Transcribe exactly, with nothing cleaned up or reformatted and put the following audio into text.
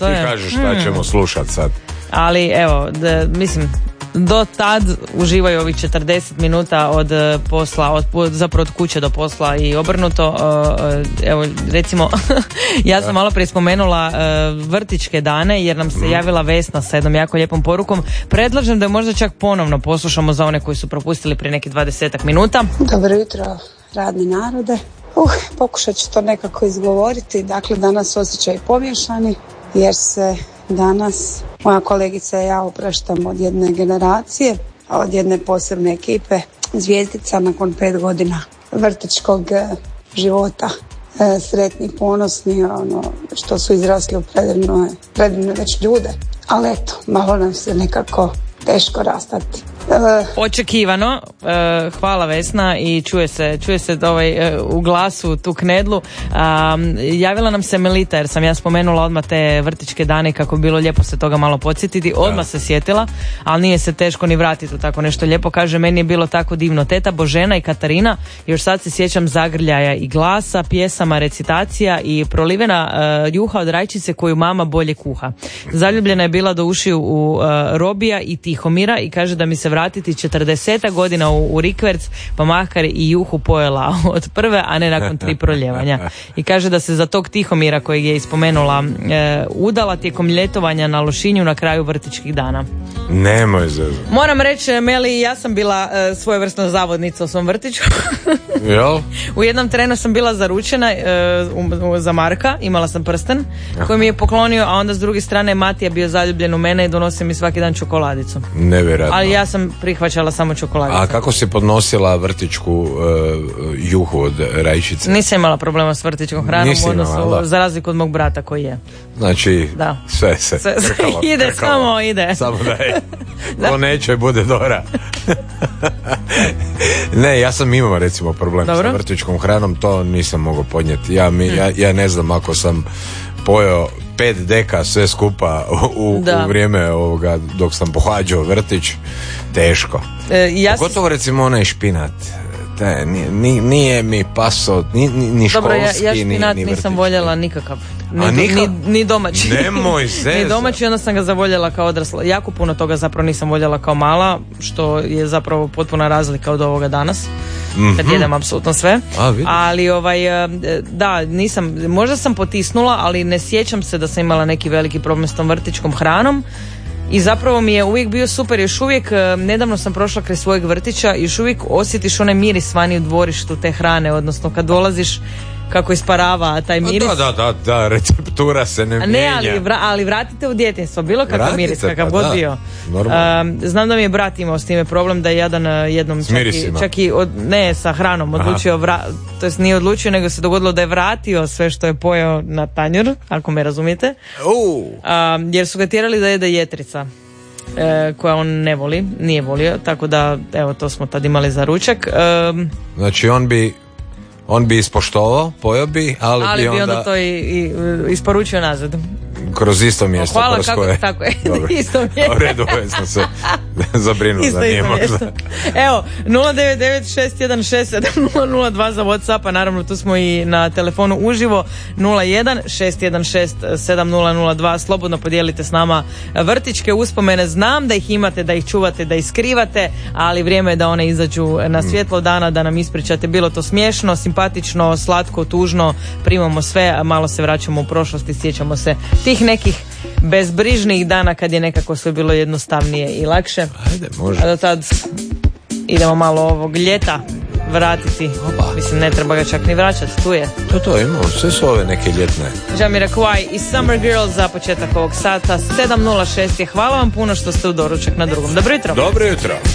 Ti kažeš šta hmm. ćemo slušat sad. Ali evo, d- mislim, do tad uživaju ovih četrdeset minuta od posla, od, zapravo od kuće do posla i obrnuto. Evo, recimo, ja sam malo prije spomenula vrtićke dane, jer nam se javila Vesna sa jednom jako lijepom porukom. Predlažem da je možda čak ponovno poslušamo za one koji su propustili prije nekih dvadesetak minuta. Dobro jutro, radni narode. Uh, pokušat ću to nekako izgovoriti. Dakle, danas osjećaj pomiješani, jer se danas moja kolegica i ja opraštamo od jedne generacije, od jedne posebne ekipe zvijezdica nakon pet godina vrtićkog eh, života. Eh, sretni, ponosni, ono, što su izrasli u predivne, predivne već ljude. Ali eto, malo nam se nekako teško rastati. Očekivano, hvala Vesna i čuje se, čuje se ovaj, u glasu tu knedlu. Javila nam se Melita jer sam ja spomenula odmah te vrtićke dane kako bi bilo lijepo se toga malo podsjetiti. Odmah se sjetila, ali nije se teško ni vratiti u tako nešto lijepo. Kaže, meni je bilo tako divno. Teta Božena i Katarina, još sad se sjećam zagrljaja i glasa, pjesama, recitacija i prolivena uh, juha od rajčice koju mama bolje kuha. Zaljubljena je bila do ušiju u uh, Robija i Tihomira i kaže da mi se vratiti četrdeset godina u, u rikverc, pa makar i juhu pojela od prve, a ne nakon tri proljevanja. I kaže da se za tog Tihomira kojeg je ispomenula e, udala tijekom ljetovanja na Lošinju na kraju vrtićkih dana. Nemoj zezu. Moram reći, Meli, ja sam bila e, svojevrsna zavodnica u svom vrtiću. Jel? U jednom trenu sam bila zaručena e, u, u, za Marka, imala sam prsten koji mi je poklonio, a onda s druge strane Matija bio zaljubljen u mene i donosio mi svaki dan čokoladicu. Nevjerojatno. Ali ja sam prihvaćala samo čokoladicu. A kako si podnosila vrtićku uh, juhu od rajčice? Nisam imala problema s vrtićkom hranom. Nisi u odnosu, imala, za razliku od mog brata koji je. Znači, da. sve se sve, krkalo, ide, krkalo. samo ide. Samo da je. Ko neće, bude Dora. Ne, ja sam imao recimo problem Dobro. sa vrtićkom hranom, to nisam mogao podnijeti. Ja, mi, hmm. ja, ja ne znam ako sam pojeo pet deka sve skupa u, u vrijeme ovoga dok sam pohađao vrtić, teško. E, ja Pogotovo si... recimo onaj špinat. Te, nije, nije mi paso ni, ni, ni Dobro, školski, ja, ja špinat ni, ni nisam voljela nikakav. Ni, A nikak... ni, ni domaći. Nemoj zezat. Ni domaći, onda sam ga zavoljela kao odrasla. Jako puno toga zapravo nisam voljela kao mala, što je zapravo potpuna razlika od ovoga danas. Mm-hmm. Kad jedem apsolutno sve. A, ali ovaj, da, nisam, možda sam potisnula, ali ne sjećam se da sam imala neki veliki problem s tom vrtićkom hranom. I zapravo mi je uvijek bio super, još uvijek, nedavno sam prošla kraj svojeg vrtića i još uvijek osjetiš onaj miris vani u dvorištu te hrane, odnosno kad dolaziš kako isparava taj miris. Da, da, da, da, receptura se ne, ne mijenja. Ali, vra, ali vratite u djetinjstvo, bilo kakav vratite, miris, kakav pa god da, bio. Um, znam da mi je brat imao s time problem da je jadan jednom čak i, čak i od, ne sa hranom odlučio, vra, to jest nije odlučio, nego se dogodilo da je vratio sve što je pojeo na tanjur, ako me razumijete. Uh. Um, jer su ga tjerali da jede jetrica. E, koja on ne voli, nije volio, tako da evo to smo tad imali za ručak. Um, znači on bi on bi ispoštovao, pojeo bi, ali, ali bi onda, onda to i, i isporučio nazad. Kroz isto mjesto. Hvala, kroz kako, koje... tako je. Isto mjesto. U redu, sam se zabrinuo da nije možda. Evo, nula devet devet šest jedan šest sedam nula nula dva za WhatsApp, a naravno tu smo i na telefonu uživo nula jedan šest jedan šest sedam nula nula dva. Slobodno podijelite s nama vrtićke uspomene. Znam da ih imate, da ih čuvate, da ih skrivate, ali vrijeme je da one izađu na svjetlo dana, da nam ispričate bilo to smiješno, simpatično, slatko, tužno, primamo sve, a malo se vraćamo u prošlost i sjećamo se tih nekih bezbrižnih dana kad je nekako sve bilo jednostavnije i lakše. Ajde, može. A do tad idemo malo ovog ljeta vratiti. Oba. Mislim, ne treba ga čak ni vraćati, tu je. To to imamo, sve su ove neke ljetne. Jamiroquai i Summer Girls za početak ovog sata. sedam nula šest je. Hvala vam puno što ste u doručak na drugom. Dobro jutro. Dobro jutro.